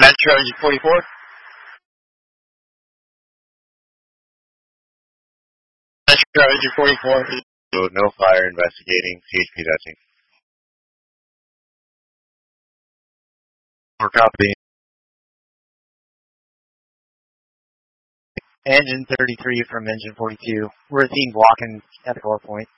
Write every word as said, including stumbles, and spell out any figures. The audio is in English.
Metro Engine forty-four. Metro Engine forty-four. So no fire investigating, C H P testing. Or copy. Engine thirty-three from engine forty-two. We're a team blocking at the core point.